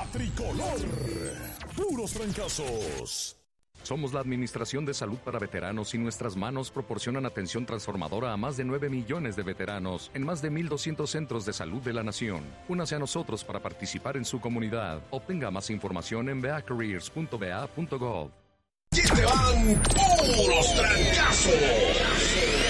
tricolor. Puros trancazos. Somos la Administración de Salud para Veteranos y nuestras manos proporcionan atención transformadora a más de 9 millones de veteranos en más de 1,200 centros de salud de la nación. Únase a nosotros para participar en su comunidad. Obtenga más información en beacareers.ba.gov. ¡Y te van puros trancazos!